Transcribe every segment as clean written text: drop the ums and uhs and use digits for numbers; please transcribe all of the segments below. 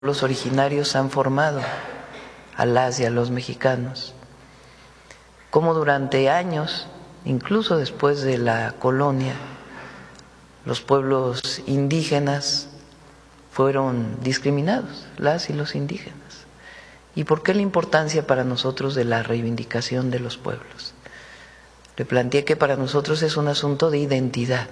Los originarios han formado a las y a los mexicanos, como durante años, incluso después de la colonia, los pueblos indígenas fueron discriminados, las y los indígenas. ¿Y por qué la importancia para nosotros de la reivindicación de los pueblos? Le planteé que para nosotros es un asunto de identidad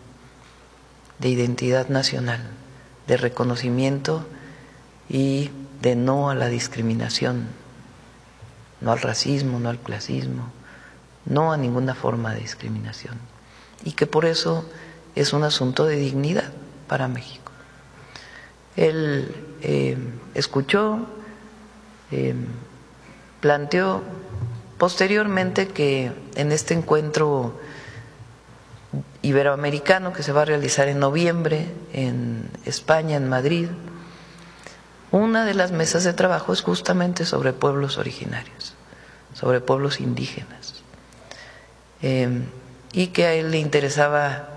nacional, de reconocimiento y de no a la discriminación, no al racismo, no al clasismo, no a ninguna forma de discriminación. Y que por eso es un asunto de dignidad para México. Él escuchó, planteó posteriormente que en este encuentro iberoamericano que se va a realizar en noviembre en España, en Madrid, una de las mesas de trabajo es justamente sobre pueblos originarios, sobre pueblos indígenas, y que a él le interesaba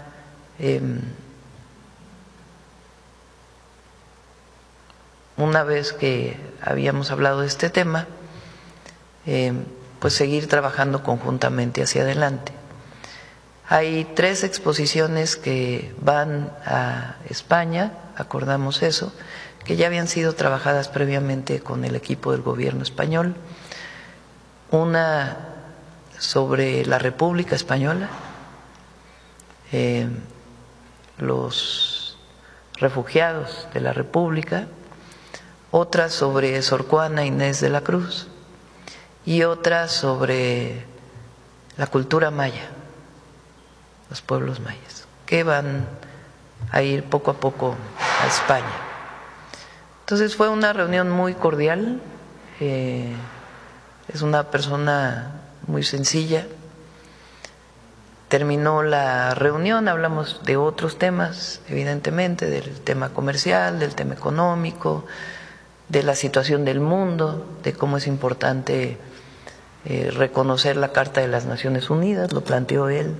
una vez que habíamos hablado de este tema, pues seguir trabajando conjuntamente hacia adelante. Hay 3 exposiciones que van a España, acordamos eso, que ya habían sido trabajadas previamente con el equipo del gobierno español. Una sobre la República Española, los refugiados de la República, otra sobre Sor Juana Inés de la Cruz y otra sobre la cultura maya, los pueblos mayas, que van a ir poco a poco a España. Entonces fue una reunión muy cordial, es una persona muy sencilla. Terminó la reunión, hablamos de otros temas, evidentemente, del tema comercial, del tema económico, de la situación del mundo, de cómo es importante reconocer la Carta de las Naciones Unidas, lo planteó él,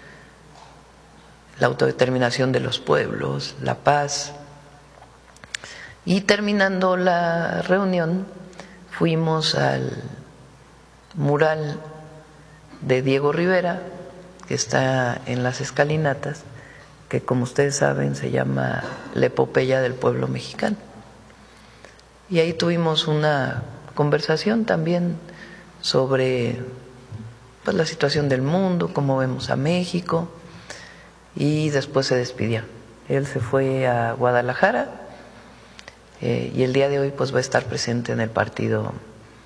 la autodeterminación de los pueblos, la paz. Y terminando la reunión, fuimos al mural de Diego Rivera, que está en las escalinatas, que como ustedes saben se llama La Epopeya del Pueblo Mexicano. Y ahí tuvimos una conversación también sobre pues, la situación del mundo, cómo vemos a México, y después se despidió. Él se fue a Guadalajara y el día de hoy pues va a estar presente en el partido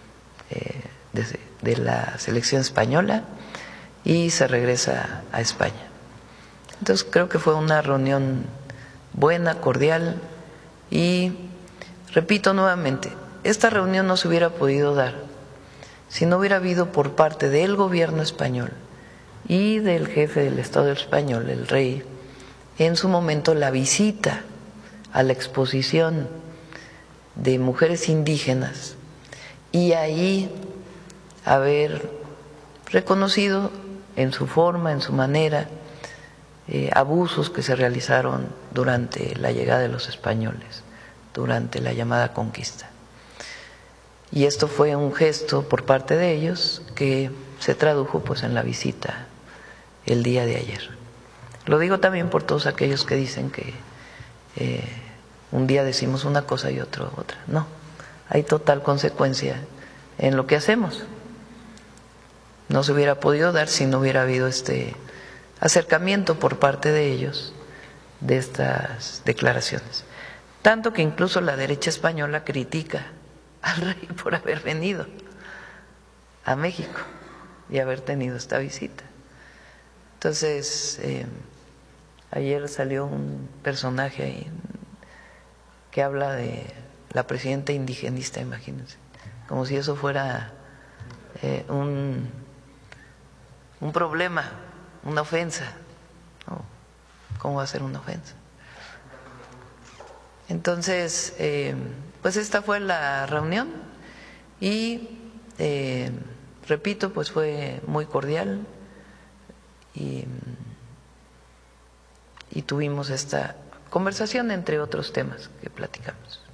de la selección española y se regresa a España. Entonces creo que fue una reunión buena, cordial, y repito nuevamente, esta reunión no se hubiera podido dar si no hubiera habido por parte del gobierno español y del jefe del Estado español, el rey, en su momento la visita a la exposición de mujeres indígenas y ahí haber reconocido en su forma, en su manera, abusos que se realizaron durante la llegada de los españoles, durante la llamada conquista. Y esto fue un gesto por parte de ellos que se tradujo pues en la visita el día de ayer. Lo digo también por todos aquellos que dicen que un día decimos una cosa y otro otra. No, hay total consecuencia en lo que hacemos. No se hubiera podido dar si no hubiera habido este acercamiento por parte de ellos de estas declaraciones. Tanto que incluso la derecha española critica al rey por haber venido a México y haber tenido esta visita. Entonces, ayer salió un personaje ahí que habla de la presidenta indigenista, imagínense, como si eso fuera un problema, una ofensa. No, ¿cómo va a ser una ofensa? Entonces, pues esta fue la reunión y repito, pues fue muy cordial y tuvimos esta conversación entre otros temas que platicamos.